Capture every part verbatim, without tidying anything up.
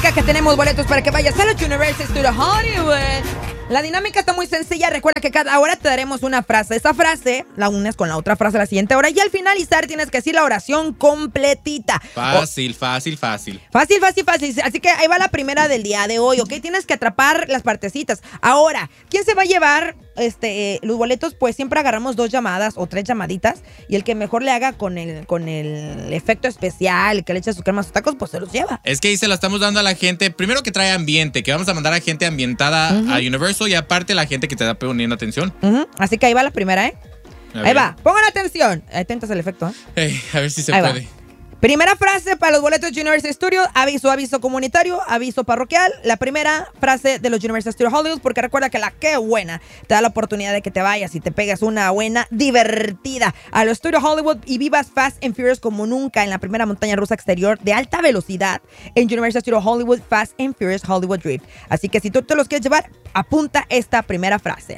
significa que tenemos boletos para que vayas a los Universal Studios Hollywood. La dinámica está muy sencilla. Recuerda que cada hora te daremos una frase. Esa frase la unes con la otra frase la siguiente hora y al finalizar tienes que decir la oración completita. Fácil, o, fácil, fácil. Fácil, fácil, fácil. Así que ahí va la primera del día de hoy, ¿ok? Tienes que atrapar las partecitas. Ahora, ¿quién se va a llevar este, los boletos? Pues siempre agarramos dos llamadas o tres llamaditas y el que mejor le haga con el, con el efecto especial, el que le eche su crema a sus tacos, pues se los lleva. Es que ahí se la estamos dando a la gente, primero que trae ambiente, que vamos a mandar a gente ambientada uh-huh. a Universal y aparte la gente que te da poniendo atención. Uh-huh. Así que ahí va la primera, ¿eh? A ahí ver. va, pongan atención. Atentos al efecto, ¿eh? Hey, a ver si se ahí puede. Va. Primera frase para los boletos de Universal Studios. Aviso, aviso comunitario, aviso parroquial. La primera frase de los Universal Studios Hollywood, porque recuerda que la Qué Buena te da la oportunidad de que te vayas y te pegues una buena divertida a los Studios Hollywood y vivas Fast and Furious como nunca en la primera montaña rusa exterior de alta velocidad en Universal Studios Hollywood Fast and Furious Hollywood Drift. Así que si tú te los quieres llevar, apunta esta primera frase.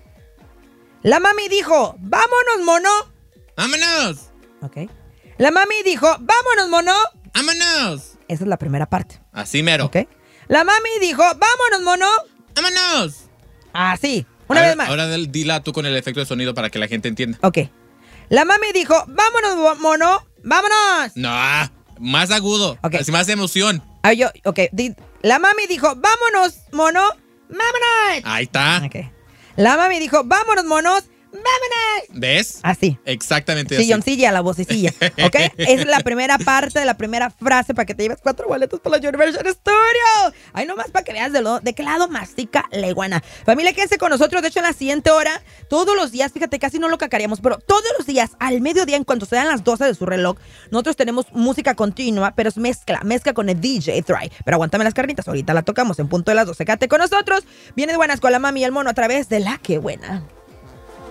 La mami dijo, vámonos, mono. Vámonos. Ok. La mami dijo, vámonos, mono. Vámonos. Esa es la primera parte. Así mero. Ok. La mami dijo, vámonos, mono. Vámonos. Así. Una ver, vez más. Ahora dila tú con el efecto de sonido para que la gente entienda. Ok. La mami dijo, vámonos, mono. Vámonos. No, más agudo. Ok. Así más emoción. Ah, yo, ok. La mami dijo, vámonos, mono. Vámonos. Ahí está. Ok. La mami dijo, vámonos, monos. ¡Vámonos! ¿Ves? Así. Exactamente así. Silloncilla, la vocecilla. ¿Ok? Esa es la primera parte de la primera frase para que te lleves cuatro boletos para la Universal Studios. Ahí nomás para que veas de, lo, de qué lado mastica la iguana. Familia, quédense con nosotros. De hecho, en la siguiente hora, todos los días, fíjate, casi no lo cacareamos, pero todos los días, al mediodía, en cuanto se dan las doce de su reloj, nosotros tenemos música continua, pero es mezcla, mezcla con el D J Thry. Pero aguántame las carnitas, ahorita la tocamos en punto de las doce. Quédate con nosotros. Vienes buenas con la mami y el mono a través de La Qué Buena.